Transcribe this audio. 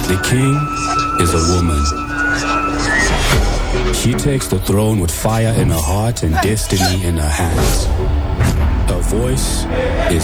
The king is a woman. She takes the throne with fire in her heart and destiny in her hands. Her voice is